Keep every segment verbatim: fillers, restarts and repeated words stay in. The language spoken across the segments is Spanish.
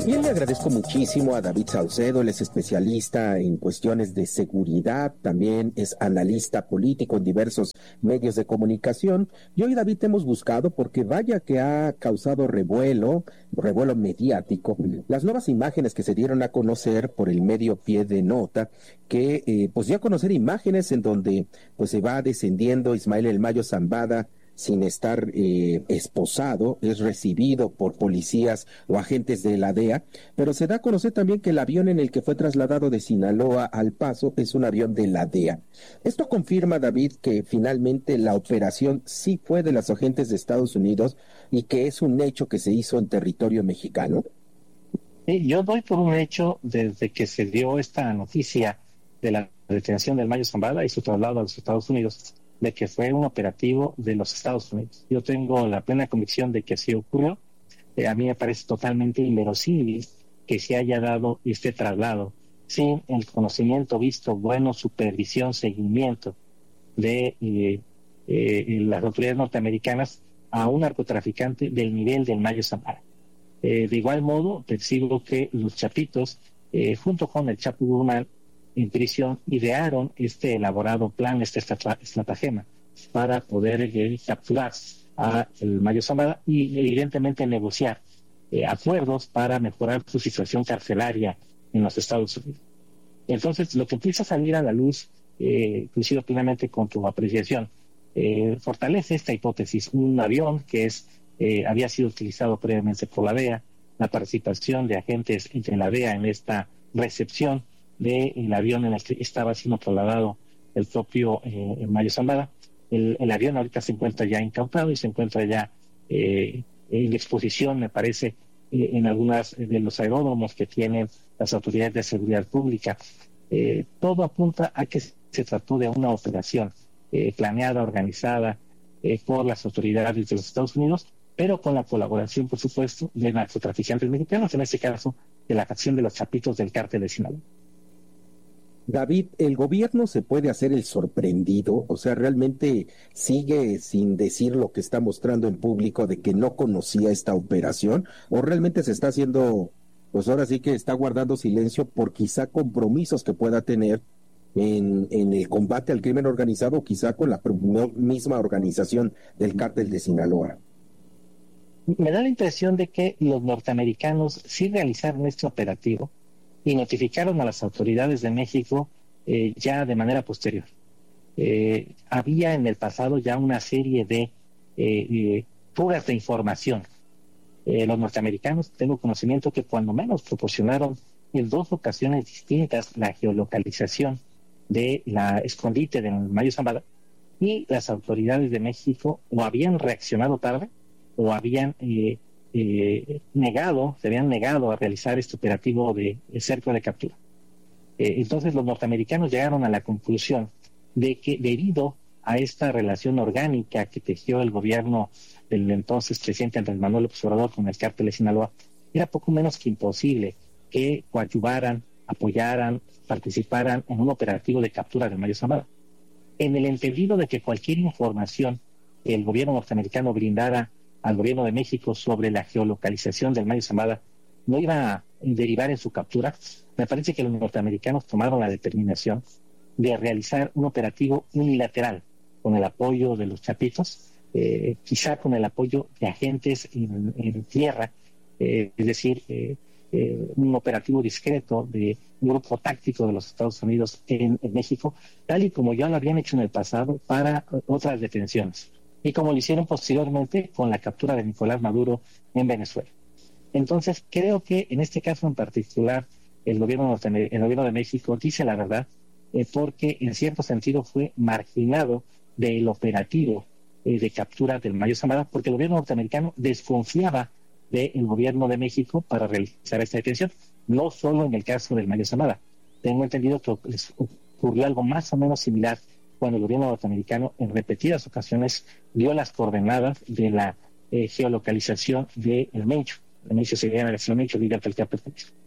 Bien, le agradezco muchísimo a David Saucedo, él es especialista en cuestiones de seguridad, también es analista político en diversos medios de comunicación. Y hoy, David, te hemos buscado porque vaya que ha causado revuelo, revuelo mediático, las nuevas imágenes que se dieron a conocer por el medio Pie de Nota, que eh, pues dio a conocer imágenes en donde pues se va descendiendo Ismael El Mayo Zambada sin estar eh, esposado, es recibido por policías o agentes de la D E A, pero se da a conocer también que el avión en el que fue trasladado de Sinaloa al Paso es un avión de la D E A. Esto confirma, David, que finalmente la operación sí fue de los agentes de Estados Unidos y que es un hecho que se hizo en territorio mexicano. Sí, yo doy por un hecho desde que se dio esta noticia de la detención del Mayo Zambada y su traslado a los Estados Unidos, de que fue un operativo de los Estados Unidos. Yo tengo la plena convicción de que así ocurrió. Eh, a mí me parece totalmente inverosímil que se haya dado este traslado sin el conocimiento visto, bueno, supervisión, seguimiento de eh, eh, las autoridades norteamericanas a un narcotraficante del nivel del Mayo Zambada. Eh, de igual modo, percibo que los Chapitos, eh, junto con el Chapo Guzmán, en prisión, idearon este elaborado plan, este estratagema, para poder eh, capturar a el Mayo Zambada y evidentemente negociar eh, acuerdos para mejorar su situación carcelaria en los Estados Unidos. Entonces, lo que empieza a salir a la luz, eh, coincido plenamente con tu apreciación, eh, fortalece esta hipótesis. Un avión que es eh, había sido utilizado previamente por la D E A, la participación de agentes entre la D E A en esta recepción del avión en el que estaba siendo trasladado el propio eh, Mayo Zambada. El, el avión ahorita se encuentra ya incautado y se encuentra ya eh, en exposición, me parece, eh, en algunas de los aeródromos que tienen las autoridades de seguridad pública. Eh, todo apunta a que se trató de una operación eh, planeada, organizada eh, por las autoridades de los Estados Unidos, pero con la colaboración, por supuesto, de narcotraficantes mexicanos, en este caso, de la facción de los Chapitos del Cártel de Sinaloa. David, ¿el gobierno se puede hacer el sorprendido? O sea, ¿realmente sigue sin decir lo que está mostrando en público de que no conocía esta operación? ¿O realmente se está haciendo, pues ahora sí que está guardando silencio por quizá compromisos que pueda tener en, en el combate al crimen organizado, quizá con la misma organización del Cártel de Sinaloa? Me da la impresión de que los norteamericanos sí realizaron este operativo y notificaron a las autoridades de México eh, ya de manera posterior. Eh, había en el pasado ya una serie de eh, eh, fugas de información. Eh, los norteamericanos, tengo conocimiento que cuando menos proporcionaron en dos ocasiones distintas la geolocalización de la escondite del Mayo Zambada, y las autoridades de México o habían reaccionado tarde o habían eh, Eh, negado, se habían negado a realizar este operativo de, de cerco de captura. Eh, entonces los norteamericanos llegaron a la conclusión de que debido a esta relación orgánica que tejió el gobierno del entonces presidente Andrés Manuel López Obrador con el Cártel de Sinaloa, era poco menos que imposible que coadyuvaran, apoyaran, participaran en un operativo de captura del Mayo Zambada. En el entendido de que cualquier información que el gobierno norteamericano brindara al gobierno de México sobre la geolocalización del Mayo Zambada no iba a derivar en su captura, me parece que los norteamericanos tomaron la determinación de realizar un operativo unilateral con el apoyo de los Chapitos, eh, quizá con el apoyo de agentes en, en tierra, eh, es decir, eh, eh, un operativo discreto de un grupo táctico de los Estados Unidos en, en México, tal y como ya lo habían hecho en el pasado para otras detenciones, y como lo hicieron posteriormente con la captura de Nicolás Maduro en Venezuela. Entonces, creo que en este caso en particular, el gobierno, norteamer- el gobierno de México dice la verdad, eh, porque en cierto sentido fue marginado del operativo eh, de captura del Mayo Zambada, porque el gobierno norteamericano desconfiaba del gobierno de México para realizar esta detención, no solo en el caso del Mayo Zambada. Tengo entendido que les ocurrió algo más o menos similar cuando el gobierno norteamericano en repetidas ocasiones dio las coordenadas de la eh, geolocalización del Mencho. El Mencho se llama el Mencho, líder del Cártel.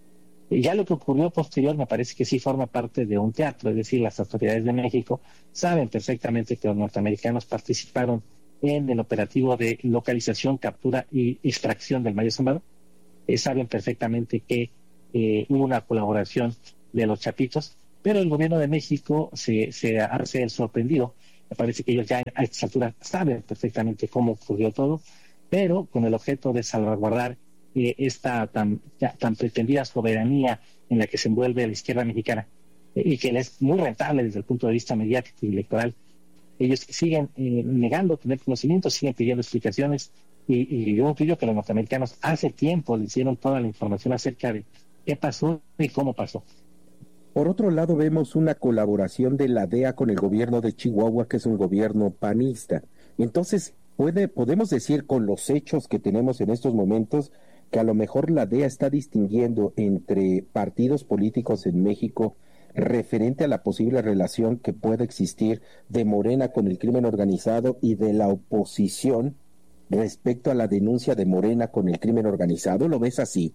Y ya lo que ocurrió posterior me parece que sí forma parte de un teatro, es decir, las autoridades de México saben perfectamente que los norteamericanos participaron en el operativo de localización, captura y extracción del Mayo Zambada, eh, saben perfectamente que eh, hubo una colaboración de los chapitos, pero el gobierno de México se, se hace el sorprendido. Me parece que ellos ya a estas alturas saben perfectamente cómo ocurrió todo, pero con el objeto de salvaguardar eh, esta tan, ya, tan pretendida soberanía en la que se envuelve la izquierda mexicana, eh, y que les es muy rentable desde el punto de vista mediático y electoral. Ellos siguen eh, negando tener conocimiento, siguen pidiendo explicaciones, y, y yo incluyo que los norteamericanos hace tiempo le hicieron toda la información acerca de qué pasó y cómo pasó. Por otro lado, vemos una colaboración de la D E A con el gobierno de Chihuahua, que es un gobierno panista. Entonces, puede, podemos decir con los hechos que tenemos en estos momentos que a lo mejor la D E A está distinguiendo entre partidos políticos en México referente a la posible relación que pueda existir de Morena con el crimen organizado y de la oposición respecto a la denuncia de Morena con el crimen organizado. ¿Lo ves así?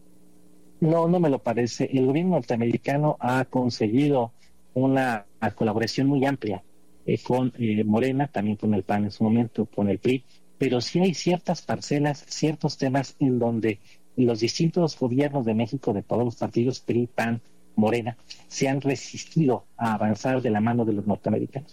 No, no me lo parece. El gobierno norteamericano ha conseguido una, una colaboración muy amplia eh, con eh, Morena, también con el P A N en su momento, con el P R I, pero sí hay ciertas parcelas, ciertos temas en donde los distintos gobiernos de México, de todos los partidos, P R I, P A N, Morena, se han resistido a avanzar de la mano de los norteamericanos.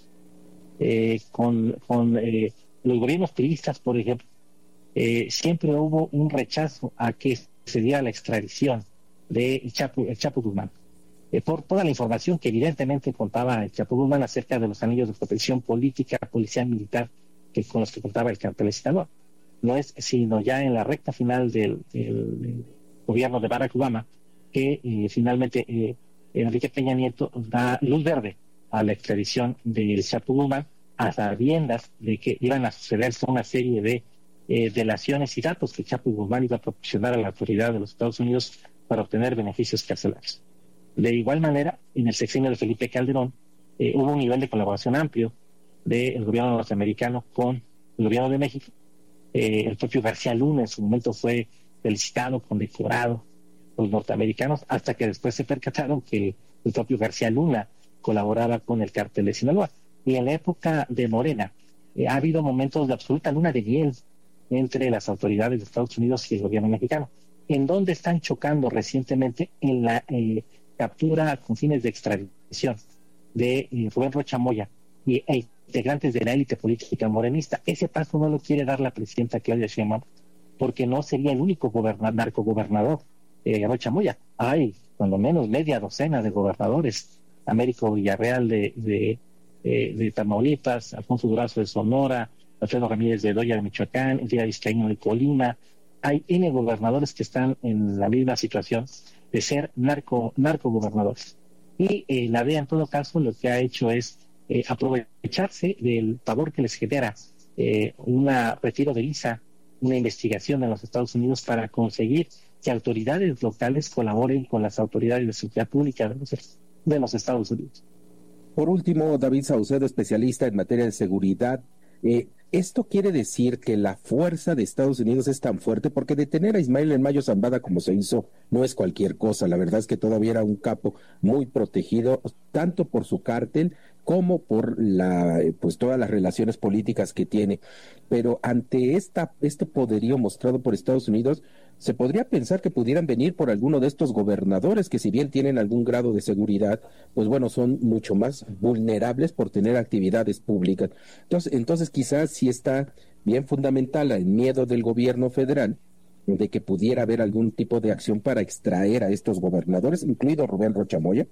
Eh, con con eh, los gobiernos priistas, por ejemplo, eh, siempre hubo un rechazo a que se diera la extradición de el Chapo, el Chapo Guzmán, eh, por toda la información que evidentemente contaba el Chapo Guzmán acerca de los anillos de protección política, policial, militar, que con los que contaba el cartel de Sinaloa. No es sino ya en la recta final del, del, del gobierno de Barack Obama que eh, finalmente eh, Enrique Peña Nieto da luz verde a la extradición del Chapo Guzmán, a sabiendas de que iban a sucederse una serie de eh, delaciones y datos que Chapo Guzmán iba a proporcionar a la autoridad de los Estados Unidos para obtener beneficios carcelarios. De igual manera, en el sexenio de Felipe Calderón eh, hubo un nivel de colaboración amplio del gobierno norteamericano con el gobierno de México. Eh, el propio García Luna en su momento fue felicitado, condecorado por los norteamericanos, hasta que después se percataron que el propio García Luna colaboraba con el cártel de Sinaloa. Y en la época de Morena eh, ha habido momentos de absoluta luna de miel entre las autoridades de Estados Unidos y el gobierno mexicano, en donde están chocando recientemente en la eh, captura con fines de extradición de eh, Rubén Rocha Moya y e integrantes de la élite política morenista. Ese paso no lo quiere dar la presidenta Claudia Sheinbaum, porque no sería el único goberna, narcogobernador eh, Rocha Moya. Hay cuando menos media docena de gobernadores: Américo Villarreal de, de, eh, de Tamaulipas, Alfonso Durazo de Sonora, Alfredo Ramírez de Doya de Michoacán, Elías Vizcaíno de Colima. Hay N gobernadores que están en la misma situación de ser narco narcogobernadores. Y eh, la D E A en todo caso lo que ha hecho es eh, aprovecharse del favor que les genera eh, un retiro de visa, una investigación en los Estados Unidos, para conseguir que autoridades locales colaboren con las autoridades de seguridad pública de los, de los Estados Unidos. Por último, David Saucedo, especialista en materia de seguridad. Eh, ¿Esto quiere decir que la fuerza de Estados Unidos es tan fuerte? Porque detener a Ismael El Mayo Zambada como se hizo no es cualquier cosa. La verdad es que todavía era un capo muy protegido, tanto por su cártel como por la, pues todas las relaciones políticas que tiene. Pero ante esta, este poderío mostrado por Estados Unidos, se podría pensar que pudieran venir por alguno de estos gobernadores que, si bien tienen algún grado de seguridad, pues bueno, son mucho más vulnerables por tener actividades públicas. Entonces, entonces quizás sí está bien fundamental el miedo del gobierno federal de que pudiera haber algún tipo de acción para extraer a estos gobernadores, incluido Rubén Rocha Moya.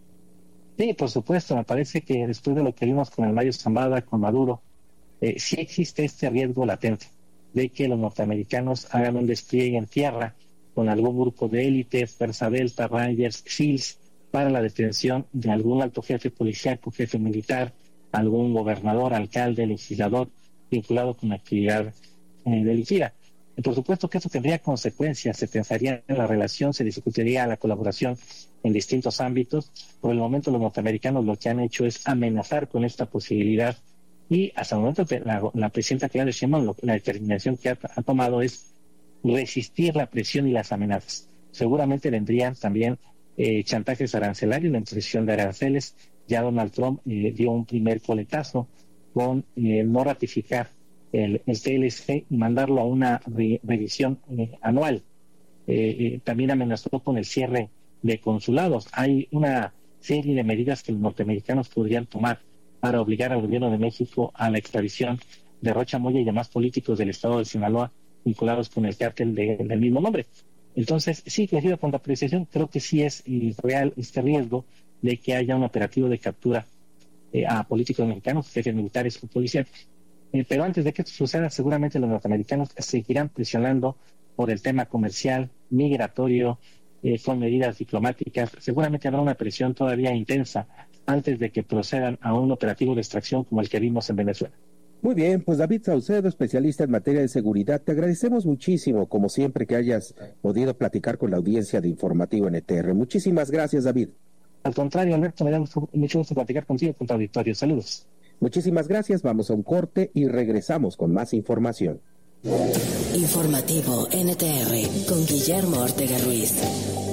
Sí, por supuesto. Me parece que después de lo que vimos con el Mayo Zambada, con Maduro, eh, sí existe este riesgo latente de que los norteamericanos hagan un despliegue en tierra con algún grupo de élite, Fuerza Delta, Rangers, SEALs, para la detención de algún alto jefe policial, jefe militar, algún gobernador, alcalde, legislador vinculado con actividad eh, delictiva. Y por supuesto que eso tendría consecuencias. Se pensaría en la relación, se discutiría la colaboración en distintos ámbitos. Por el momento los norteamericanos lo que han hecho es amenazar con esta posibilidad, y hasta el momento la, la presidenta Claudia Sheinbaum, la determinación que ha, ha tomado es resistir la presión y las amenazas. Seguramente vendrían también eh, chantajes arancelarios, la imposición de aranceles. Ya Donald Trump eh, dio un primer coletazo con eh, no ratificar el, el T L C y mandarlo a una re, revisión eh, anual eh, también amenazó con el cierre de consulados. Hay una serie de medidas que los norteamericanos podrían tomar para obligar al gobierno de México a la extradición de Rocha Moya y demás políticos del estado de Sinaloa vinculados con el cártel de, del mismo nombre. Entonces, sí, coincido con la apreciación, creo que sí es real este riesgo de que haya un operativo de captura eh, a políticos mexicanos, jefes militares o policiales. Eh, pero antes de que esto suceda, seguramente los norteamericanos seguirán presionando por el tema comercial, migratorio, eh, con medidas diplomáticas. Seguramente habrá una presión todavía intensa antes de que procedan a un operativo de extracción como el que vimos en Venezuela. Muy bien, pues David Saucedo, especialista en materia de seguridad, te agradecemos muchísimo, como siempre, que hayas podido platicar con la audiencia de Informativo N T R. Muchísimas gracias, David. Al contrario, Alberto, me da mucho, mucho gusto platicar contigo, con tu auditorio. Saludos. Muchísimas gracias, vamos a un corte y regresamos con más información. Informativo N T R con Guillermo Ortega Ruiz.